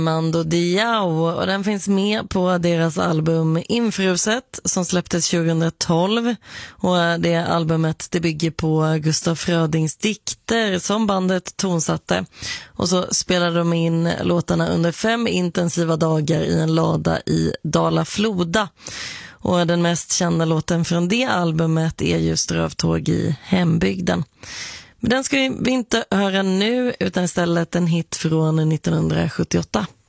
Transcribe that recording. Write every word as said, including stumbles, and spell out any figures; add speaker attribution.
Speaker 1: Mando Diao, och den finns med på deras album Infruset som släpptes tjugohundratolv, och det albumet det bygger på Gustaf Frödings dikter som bandet tonsatte, och så spelade de in låtarna under fem intensiva dagar i en lada i Dala-Floda. Och den mest kända låten från det albumet är just Rövtåg i hembygden. Men den ska vi inte höra nu, utan istället en hit från nittonhundrasjuttioåtta.